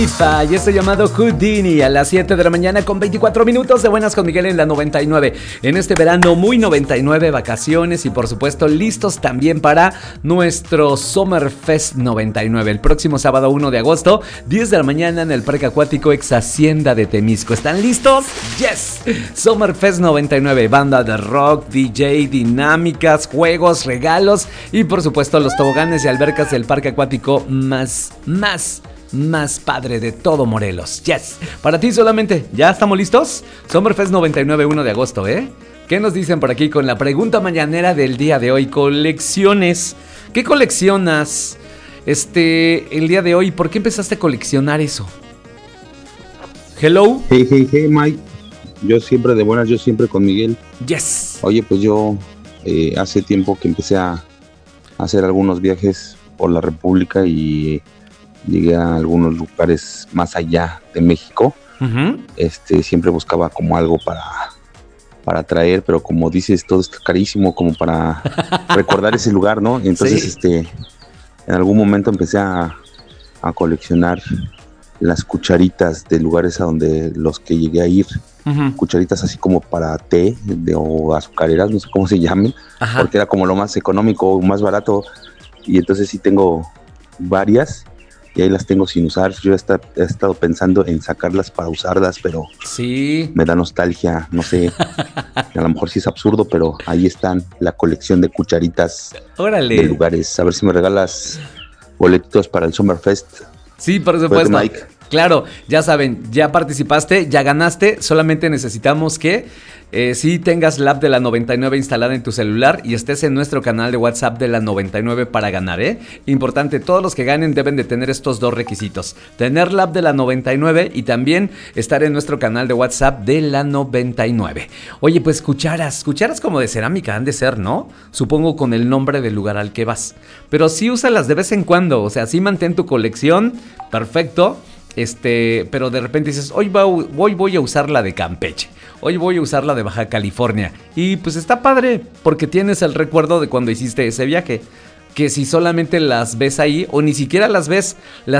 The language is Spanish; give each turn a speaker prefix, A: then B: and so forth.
A: Khalifa y esto llamado Houdini a las 7 de la mañana con 24 minutos de Buenas con Miguel en la 99. En este verano muy 99, vacaciones y por supuesto listos también para nuestro Summerfest 99. El próximo sábado 1 de agosto, 10 de la mañana en el Parque Acuático Ex Hacienda de Temisco. ¿Están listos? ¡Yes! Summerfest 99, banda de rock, DJ, dinámicas, juegos, regalos y por supuesto los toboganes y albercas del Parque Acuático más padre de todo Morelos. Yes. Para ti solamente. ¿Ya estamos listos? Summerfest 99, 1 de agosto, ¿eh? ¿Qué nos dicen por aquí con la pregunta mañanera del día de hoy? Colecciones. ¿Qué coleccionas el día de hoy? ¿Por qué empezaste a coleccionar eso? Hello.
B: Hey, Mike. Yo siempre de buenas, yo siempre con Miguel.
A: Yes.
B: Oye, pues yo hace tiempo que empecé a hacer algunos viajes por la República y llegué a algunos lugares más allá de México.
A: Uh-huh.
B: Siempre buscaba como algo para traer, pero como dices, todo está carísimo como para recordar ese lugar, ¿no? Entonces,
A: sí.
B: En algún momento empecé a coleccionar las cucharitas de lugares a donde los que llegué a ir. Uh-huh. Cucharitas así como para té o azucareras, no sé cómo se llamen. Ajá. Porque era como lo más económico, más barato. Y entonces sí tengo varias y ahí las tengo sin usar. Yo he estado pensando en sacarlas para usarlas, pero
A: sí,
B: me da nostalgia, no sé. A lo mejor sí es absurdo, pero ahí están la colección de cucharitas.
A: Órale.
B: De lugares. A ver si me regalas boletitos para el Summerfest.
A: Sí, por supuesto.
B: Mike.
A: Claro, ya saben, ya participaste, ya ganaste, solamente necesitamos que sí tengas la app de la 99 instalada en tu celular y estés en nuestro canal de WhatsApp de la 99 para ganar, ¿eh? Importante, todos los que ganen deben de tener estos dos requisitos, tener la app de la 99 y también estar en nuestro canal de WhatsApp de la 99. Oye, pues cucharas como de cerámica han de ser, ¿no? Supongo con el nombre del lugar al que vas, pero sí úsalas de vez en cuando, o sea, sí mantén tu colección, perfecto. Pero de repente dices, hoy voy a usar la de Campeche, hoy voy a usar la de Baja California. Y pues está padre, porque tienes el recuerdo de cuando hiciste ese viaje. Que si solamente las ves ahí, o ni siquiera las ves, las